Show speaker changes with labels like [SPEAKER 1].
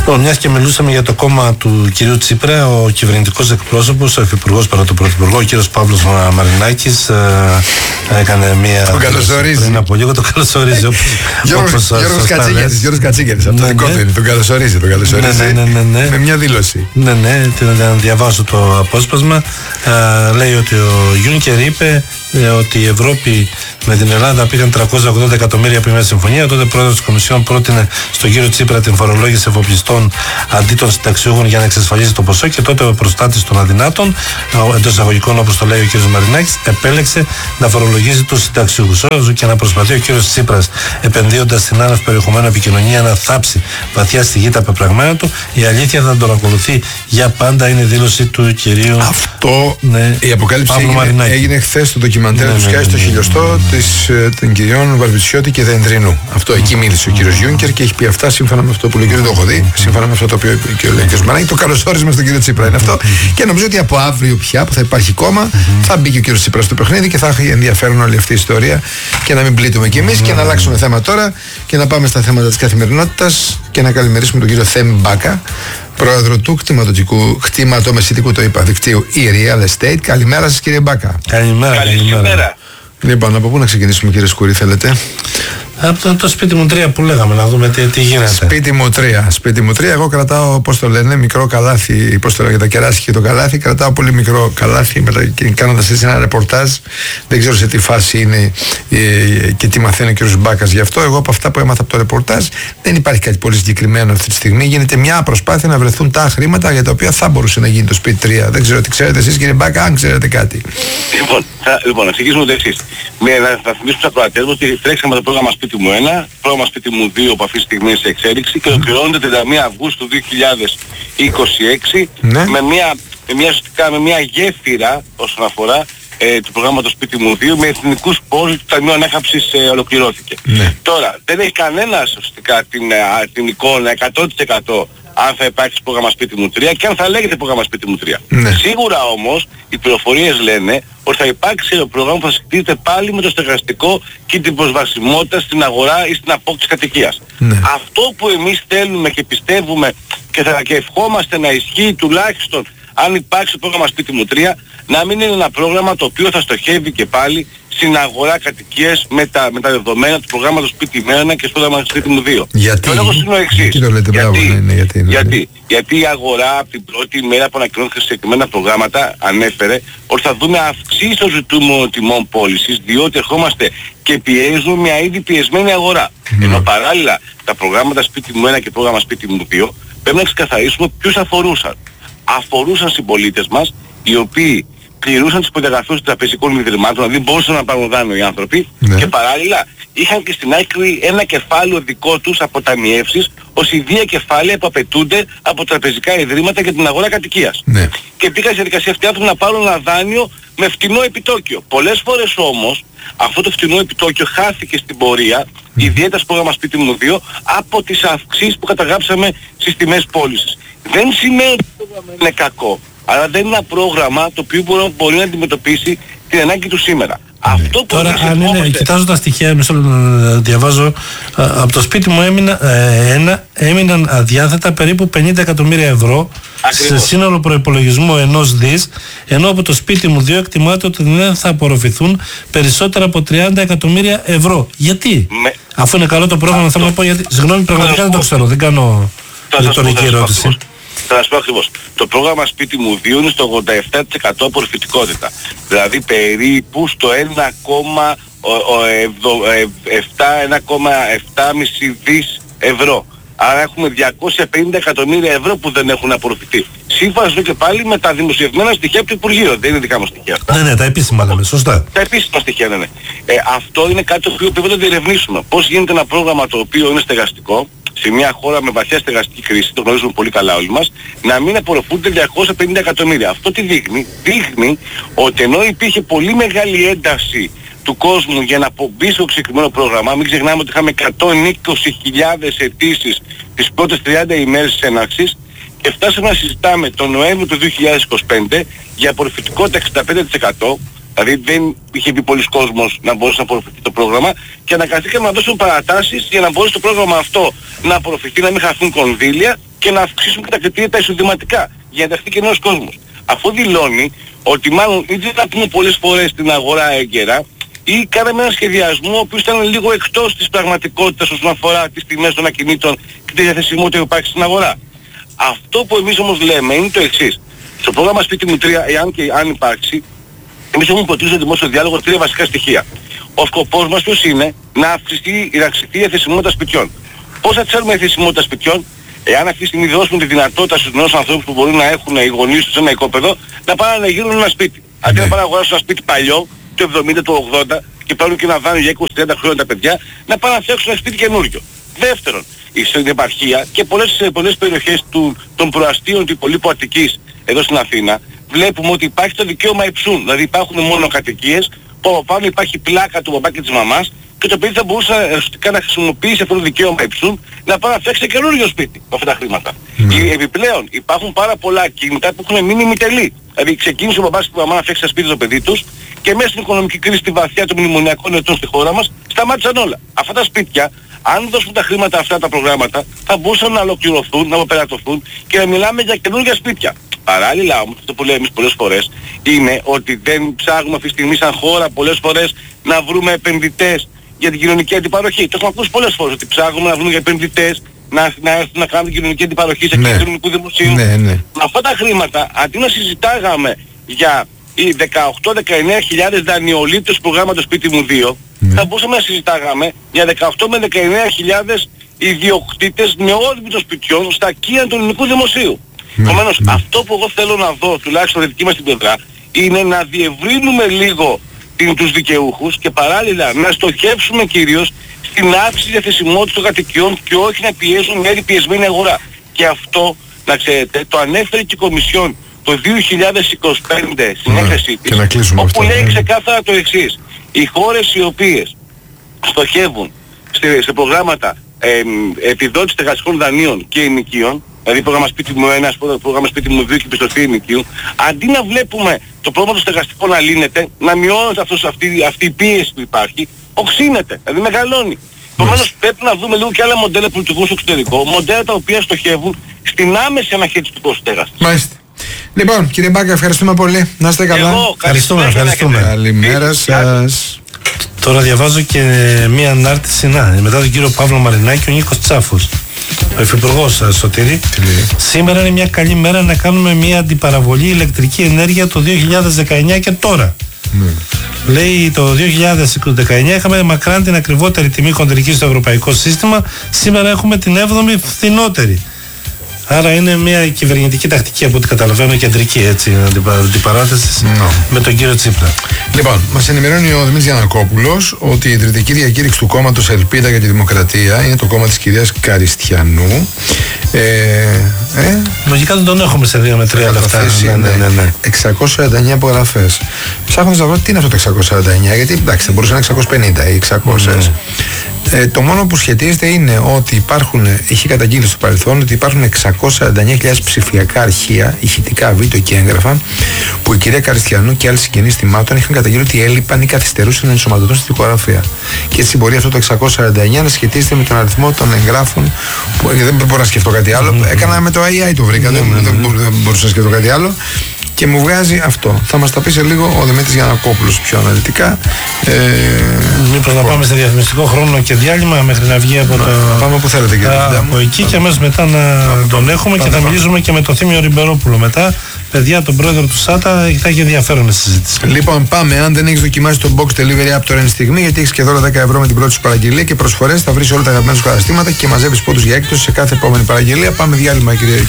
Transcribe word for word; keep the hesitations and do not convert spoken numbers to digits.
[SPEAKER 1] Λοιπόν, μιας και μιλούσαμε για το κόμμα του κυρίου Τσίπρα, ο κυβερνητικός εκπρόσωπος, ο υφυπουργός παρά τον πρωθυπουργό, ο κύριος Παύλος Μαρινάκης, ε, έκανε μια.
[SPEAKER 2] Το καλωσορίζει.
[SPEAKER 1] Πριν από λίγο το καλωσορίζει.
[SPEAKER 2] Γιώργος Κατσίγερης, Γιώργος Κατσίγερης, από το δικό του είναι. Τον καλωσορίζει, τον καλωσορίζει.
[SPEAKER 1] Ναι, ναι, ναι, ναι.
[SPEAKER 2] Με μια δήλωση.
[SPEAKER 1] Ναι, ναι, να διαβάσω το απόσπασμα. Ε, λέει ότι ο Γιούνκερ είπε ε, ότι η Ευρώπη με την Ελλάδα πήγαν τριακόσια ογδόντα εκατομμύρια από μια συμφωνία. Τότε ο πρόεδρος της Κομισιόν πρότεινε στον κύριο Τσίπρα την φορολόγηση εφοπλιστών αντί των συνταξιούχων για να εξασφαλίσει το ποσό. Και τότε ο προστάτης των αδυνάτων, εντός εισαγωγικών όπως το λέει ο κύριος Μαρινάκης, επέλεξε να φορολογήσει τους συνταξιούχους. Όσο και να προσπαθεί ο κύριος Τσίπρας, επενδύοντας στην άνευ περιεχομένου επικοινωνία, να θάψει βαθιά στη γη τα πεπραγμένα του, η αλήθεια θα τον ακολουθεί για πάντα, είναι η δήλωση του κυρίου.
[SPEAKER 2] Αυτό,
[SPEAKER 1] ναι,
[SPEAKER 2] η αποκάλυψη έγινε, έγινε χθες στο ντοκιμαντέρ ναι, του Sky, ναι, ναι, στο χιλιοστό της, των κυριών Βαρβιτσιώτη και Δεντρινού. Αυτό, εκεί μίλησε ο κύριος Γιούνκερ και έχει πει αυτά σύμφωνα με αυτό που λέει ο κύριος, το έχω δει, σύμφωνα με αυτό το οποίο και ο κύριος Μαρινάκη. Το καλωσόρισμα στον κύριο Τσίπρα είναι αυτό. Και νομίζω ότι από αύριο πια που θα υπάρχει κόμμα, θα μπει και ο κύριος Τσίπρας στο παιχνίδι και θα έχει ενδιαφέρον όλη αυτή η ιστορία και να μην πλήττουμε κι εμείς και να αλλάξουμε θέμα τώρα και να πάμε στα θέματα της καθημερινότητας και να καλημερίσουμε τον κύριο Θέμη Μπάκα, πρόεδρο του κτηματομεσητικού, το είπα, δικτύου e-Real Estate. Καλημέρα σας, κύριε Μπάκα.
[SPEAKER 1] Καλημέρα, καλημέρα.
[SPEAKER 2] Λοιπόν, από πού να ξεκινήσουμε, κύριε Σκουρή, θέλετε?
[SPEAKER 1] Από το, το σπίτι μου τρία που λέγαμε, να δούμε τι, τι γίνεται.
[SPEAKER 2] Σπίτι μου τρία. Σπίτι μου τρία. Εγώ κρατάω, πώς το λένε, μικρό καλάθι, πώς το λένε, για τα κεράσια και το καλάθι. Κρατάω πολύ μικρό καλάθι κάνοντας έτσι ένα ρεπορτάζ. Δεν ξέρω σε τι φάση είναι ε, και τι μαθαίνει ο κ. Μπάκας γι' αυτό. Εγώ από αυτά που έμαθα από το ρεπορτάζ δεν υπάρχει κάτι πολύ συγκεκριμένο αυτή τη στιγμή. Γίνεται μια προσπάθεια να βρεθούν τα χρήματα για τα οποία θα μπορούσε να γίνει το σπίτι τρία. Δεν ξέρω τι ξέρετε εσείς, κύριε Μπάκα, αν ξέρετε κάτι.
[SPEAKER 3] Λοιπόν, θα, λοιπόν να ξεκινήσουμε το εξής. Με, να, θα θυμίσουμε στους ακροατές ότι τρέξαμε το πρόγραμμα σπίτι μου ένα, πρόγραμμα σπίτι μου δύο που αυτή τη στιγμή είναι σε εξέλιξη και ολοκληρώνεται τριάντα μία Αυγούστου δύο χιλιάδες είκοσι έξι ναι. με, μια, με, μια, με μια γέφυρα όσον αφορά ε, του προγράμματος σπίτι μου δύο με εθνικούς πόρους του Ταμείου Ανάκαμψης ε, ολοκληρώθηκε. Ναι. Τώρα δεν έχει κανένας ουσιαστικά την, την εικόνα εκατό τοις εκατό αν θα υπάρξει πρόγραμμα σπίτι μου τρία και αν θα λέγεται πρόγραμμα σπίτι μου τρία. Ναι. Σίγουρα όμως οι πληροφορίες λένε ότι θα υπάρξει ένα πρόγραμμα που θα σχετίζεται πάλι με το στεγαστικό και την προσβασιμότητα στην αγορά ή στην απόκτηση κατοικίας. Ναι. Αυτό που εμείς θέλουμε και πιστεύουμε και θα και ευχόμαστε να ισχύει τουλάχιστον αν υπάρξει πρόγραμμα σπίτι μου τρία, να μην είναι ένα πρόγραμμα το οποίο θα στοχεύει και πάλι στην αγορά κατοικίας με τα, με τα δεδομένα του προγράμματος σπίτι μου ένα και στο πρόγραμμα σπίτι μου δύο.
[SPEAKER 2] Γιατί,
[SPEAKER 3] ο λόγος είναι ο εξής.
[SPEAKER 2] Γιατί, το λέτε, μπράβο,
[SPEAKER 3] γιατί,
[SPEAKER 2] ναι, ναι, γιατί, ναι,
[SPEAKER 3] γιατί, γιατί η αγορά από την πρώτη μέρα που ανακοινώθηκαν συγκεκριμένα προγράμματα ανέφερε ότι θα δούμε αυξήσεις των ζητούμενων τιμών πώλησης, διότι ερχόμαστε και πιέζουμε μια ήδη πιεσμένη αγορά. Mm. Ενώ παράλληλα τα προγράμματα σπίτι μου ένα και πρόγραμμα σπίτι μου δύο πρέπει να ξεκαθαρίσουμε ποιους αφορούσαν. Αφορούσαν συμπολίτες μας οι οποίοι πληρούσαν τις προδιαγραφές των τραπεζικών ιδρυμάτων, δηλαδή μπορούσαν να πάρουν δάνειο οι άνθρωποι ναι. και παράλληλα είχαν και στην άκρη ένα κεφάλαιο δικό τους από ταμιεύσεις ως ιδία κεφάλαια που απαιτούνται από τραπεζικά ιδρύματα για την αγορά κατοικίας. Ναι. Και πήγαν στη διαδικασία αυτή άνθρωποι να πάρουν ένα δάνειο με φτηνό επιτόκιο. Πολλές φορές όμως αυτό το φτηνό επιτόκιο χάθηκε στην πορεία, mm. ιδιαίτερα στο πρόγραμμα σπίτι μου δύο, από τις αυξήσεις που καταγράψαμε στις τιμές πώλησης. Δεν σημαίνει ότι το πρόγραμμα είναι κακό, αλλά δεν είναι ένα πρόγραμμα το οποίο μπορεί, μπορεί να αντιμετωπίσει την ανάγκη του σήμερα. Ναι. Αυτό που
[SPEAKER 1] τώρα αν είναι, κοιτάζω τα στοιχεία, μισό λεπτό να διαβάζω, από το σπίτι μου έμεινα, ε, ένα, έμειναν αδιάθετα περίπου πενήντα εκατομμύρια ευρώ. Ακριβώς. Σε σύνολο προϋπολογισμό ενός δις, ενώ από το σπίτι μου δύο εκτιμάται ότι δεν θα απορροφηθούν περισσότερα από τριάντα εκατομμύρια ευρώ. Γιατί? Με... Αφού είναι καλό το πρόγραμμα, αυτό... θα μου πω γιατί. Συγγνώμη, πραγματικά δεν το ξέρω, δεν κάνω ρητορική ερώτηση.
[SPEAKER 3] Θα σας πω ακριβώς. Το πρόγραμμα σπίτι μου δύο είναι στο ογδόντα επτά τοις εκατό απορροφητικότητα. Δηλαδή περίπου στο ένα κόμμα επτά δις ευρώ. Άρα έχουμε διακόσια πενήντα εκατομμύρια ευρώ που δεν έχουν απορροφηθεί. Σύμφωνα και πάλι με τα δημοσιευμένα στοιχεία από το Υπουργείο. Δεν είναι δικά μας στοιχεία αυτά.
[SPEAKER 1] Ναι, ναι, τα επίσημα λέμε, σωστά.
[SPEAKER 3] Τα επίσημα στοιχεία, ναι, ναι. Ε, αυτό είναι κάτι το οποίο πρέπει να το διερευνήσουμε. Πώς γίνεται ένα πρόγραμμα το οποίο είναι στεγαστικό, σε μια χώρα με βαθιά στεγαστική κρίση, το γνωρίζουμε πολύ καλά όλοι μας, να μην απορροφούνται διακόσια πενήντα εκατομμύρια. Αυτό τι δείχνει? Δείχνει ότι ενώ υπήρχε πολύ μεγάλη ένταση του κόσμου για να μπει στο συγκεκριμένο πρόγραμμα, μην ξεχνάμε ότι είχαμε εκατόν είκοσι χιλιάδες αιτήσεις τις πρώτες τριάντα ημέρες της έναρξης και φτάσαμε να συζητάμε τον Νοέμβριο του δύο χιλιάδες είκοσι πέντε για απορροφητικότητα εξήντα πέντε τοις εκατό, δηλαδή δεν είχε μπει πολλής κόσμος να μπορέσει να απορροφηθεί το πρόγραμμα και αναγκαστήκαμε να δώσουμε παρατάσεις για να μπορέσει το πρόγραμμα αυτό να απορροφηθεί, να μην χαθούν κονδύλια και να αυξήσουν και τα κριτήρια τα εισοδηματικά για να ενταχθεί και νέος κόσμος. Αυτό δηλώνει ότι μάλλον ή δεν θα πούμε πολλές φορές την αγορά έγκαιρα ή κάναμε έναν σχεδιασμό ο οποίος ήταν λίγο εκτός της πραγματικότητας όσον αφορά τις τιμές των ακινήτων και τη διαθεσιμότητα που υπάρχει στην αγορά. Αυτό που εμείς όμως λέμε είναι το εξής. Στο πρόγραμμα Σπίτι μου τρία, εάν και αν υπάρξει, εμείς έχουμε υποτίθεται στο δημόσιο διάλογο τρία βασικά στοιχεία. Ο σκοπός μας ποιος είναι? Να αυξηθεί, να αυξηθεί η διαθεσιμότητα σπιτιών. Πώς θα ξέρουμε η διαθεσιμότητα σπιτιών? Εάν αυτή τη στιγμή δώσουμε τη δυνατότητα στους νέους ανθρώπους που μπορούν να έχουν οι γονείς τους ένα οικόπεδο να πάνε να γύρουν ένα σπίτι. Αντί να πάνε να αγοράσουν ένα σπίτι παλιό, το εβδομήντα, το ογδόντα και παίρνουν και να δάνειο για είκοσι τριάντα χρόνια τα παιδιά, να πάνε να φτιάξουν ένα σπίτι καινούριο. Δεύτερον, στην επαρχία και πολλές, σε πολλές περιοχές του, των προαστίων του υπολείπου Αττικής εδώ στην Αθήνα βλέπουμε ότι υπάρχει το δικαίωμα υψούν. Δηλαδή υπάρχουν μόνο κατοικίες που από πάνω υπάρχει πλάκα του μπαμπά και της μαμάς και το παιδί θα μπορούσε να, να χρησιμοποιήσει αυτό το δικαίωμα υψούν να πάει να φτιάξει ένα καινούριο σπίτι με αυτά τα χρήματα. Mm. Επιπλέον υπάρχουν πάρα πολλά κίνητα που έχουν μείνει μητελή. Δηλαδή ξεκίνησε ο μπαμπάς και η μαμά να φτιάξει ένα σπίτι στο παιδί τους και μέσα στην οικονομική κρίση στη βαθιά των μνημονιακών ετών στη χώρα μας σταμάτησαν όλα. Αυτά τα σπίτια, αν δώσουν τα χρήματα αυτά τα προγράμματα, θα μπορούσαν να ολοκληρωθούν, να αποπερατωθούν και να μιλάμε για καινούργια σπίτια. Παράλληλα όμως, αυτό που λέμε εμείς πολλές φορές, είναι ότι δεν ψάχνουμε αυτή τη στιγμή σαν χώρα πολλές φορές να βρούμε επενδυτές για την κοινωνική αντιπαροχή. Το έχουμε ακούσει πολλές φορές, ότι ψάχνουμε να βρούμε για επενδυτές, να, να έρθουν να κάνουν την κοινωνική αντιπαροχή σε ναι. κοινωνικού δημοσίου. Ναι, ναι. Με αυτά τα χρήματα, αντί να συζητάγαμε για οι δεκαοκτώ με δεκαεννέα χιλιάδες δανειολήπτες του προγράμματος Σπίτι μου δύο, ναι. θα μπορούσαμε να συζητάγαμε για δεκαοκτώ με δεκαεννέα χιλιάδες ιδιοκτήτες νεόδημητων σπιτιών στα οικία του ελληνικού δημοσίου. Επομένως, ναι, ναι. αυτό που εγώ θέλω να δω, τουλάχιστον δική μας την πλευρά, είναι να διευρύνουμε λίγο την, τους δικαιούχους και παράλληλα να στοχεύσουμε κυρίως στην αύξηση διαθεσιμότητας των κατοικιών και όχι να πιέζουν μια διπιεσμένη αγορά. Και αυτό, να ξέρετε, το ανέφερε και η Κομισιόν το δύο χιλιάδες είκοσι πέντε στην ναι, έκθεσή της, όπου αυτό, λέει ναι. ξεκάθαρα το εξής. Οι χώρες οι οποίες στοχεύουν σε, σε προγράμματα ε, επιδότησης στεγαστικών δανείων και ενοικίων, δηλαδή πρόγραμμα Σπίτι μου ένα, πρόγραμμα Σπίτι μου δύο και πιστωτή ενοικίου, αντί να βλέπουμε το πρόβλημα του στεγαστικού να λύνεται, να μειώνεται αυτός, αυτή, αυτή η πίεση που υπάρχει, οξύνεται, δηλαδή μεγαλώνει. Επομένως πρέπει να δούμε λίγο και άλλα μοντέλα που λειτουργούν στο εξωτερικό, μοντέλα τα οποία στοχεύουν στην άμεση αναχέτηση του κόστου στέγασης.
[SPEAKER 2] Μάλιστα. Λοιπόν, κύριε Μπάκα, ευχαριστούμε πολύ. Να είστε καλά.
[SPEAKER 1] Εγώ, ευχαριστούμε, ευχαριστούμε.
[SPEAKER 2] Καλημέρα σας.
[SPEAKER 1] Τώρα διαβάζω και μία ανάρτηση, να, μετά τον κύριο Παύλο Μαρινάκη, ο Νίκος Τσάφος, ο υφυπουργός Σωτήρη. Σήμερα είναι μια καλή μέρα να κάνουμε μια αντιπαραβολή ηλεκτρική ενέργεια το δύο χιλιάδες δεκαεννιά και τώρα. Ναι. Λέει το δύο χιλιάδες δεκαεννιά είχαμε μακράν την ακριβότερη τιμή χοντρική στο ευρωπαϊκό σύστημα, σήμερα έχουμε την έβδομη φθηνότερη. Άρα είναι μια κυβερνητική τακτική από ό,τι καταλαβαίνω, κεντρική έτσι, αντιπαράθεση no. με τον κύριο Τσίπρα.
[SPEAKER 2] Λοιπόν, μας ενημερώνει ο Δημήτρης Γιαννακόπουλος ότι η ιδρυτική διακήρυξη του κόμματος Ελπίδα για τη Δημοκρατία είναι το κόμμα της κυρίας Καριστιανού. Ε, ε,
[SPEAKER 1] Λογικά δεν τον έχουμε σε δύο με τρία λεπτά.
[SPEAKER 2] Ναι, ναι, ναι, ναι. εξακόσιες σαράντα εννέα υπογραφές. Ψάχνω να βρω τι είναι αυτό το εξακόσιες σαράντα εννέα, γιατί εντάξει, θα μπορούσε να είναι εξακόσιες πενήντα ή εξακόσιες. Mm. Ε, το μόνο που σχετίζεται είναι ότι υπάρχουν, είχε καταγγείλει στο παρελθόν ότι υπάρχουν εξακόσιες σαράντα εννέα χιλιάδες ψηφιακά αρχεία, ηχητικά, βίντεο και έγγραφα που η κυρία Καριστιανού και άλλοι συγγενείς θυμάτων είχαν καταγγείλει ότι έλειπαν ή καθυστερούσαν να ενσωματωθούν στη δικογραφία. Και έτσι μπορεί αυτό το εξακόσιες σαράντα εννέα να σχετίζεται με τον αριθμό των εγγράφων που δεν μπορώ να σκεφτώ κάτι άλλο. Mm-hmm. Έκανα με το έι άι το βρήκα, mm-hmm. δεν, δεν, δεν μπορούσα να σκεφτώ κάτι άλλο. Και μου βγάζει αυτό. Θα μας τα πει σε λίγο ο Δημήτρης Γιαννακόπουλος πιο αναλυτικά. Ε,
[SPEAKER 1] Μήπως να πάμε σε διαφημιστικό χρόνο και διάλειμμα μέχρι να βγει από,
[SPEAKER 2] να,
[SPEAKER 1] το,
[SPEAKER 2] πάμε που θέλετε, κύριε
[SPEAKER 1] α, από εκεί και αμέσως μετά να πάμε, τον πάμε, έχουμε πάμε, και θα πάμε. μιλήσουμε και με τον Θήμιο Ριμπερόπουλο μετά. Παιδιά, τον πρόεδρο του ΣΑΤΑ, θα έχει ενδιαφέρον η συζήτηση.
[SPEAKER 2] Λοιπόν, πάμε. Αν δεν έχεις δοκιμάσει το box delivery app τώρα είναι στιγμή, γιατί έχεις και δώρο δέκα ευρώ με την πρώτη σου παραγγελία και προσφορές, θα βρεις όλα τα αγαπημένα σου καταστήματα και μαζεύεις πόντους για έκπτωση σε κάθε επόμενη παραγγελία. Πάμε διάλειμμα, κύριε.